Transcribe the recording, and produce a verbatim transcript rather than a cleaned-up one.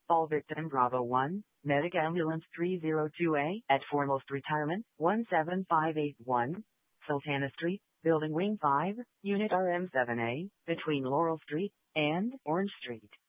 All victim Bravo one, Medic Ambulance three oh two A at Foremost Retirement, one seven five eight one, Sultana Street, Building Wing five, Unit R M seven A, between Laurel Street and Orange Street.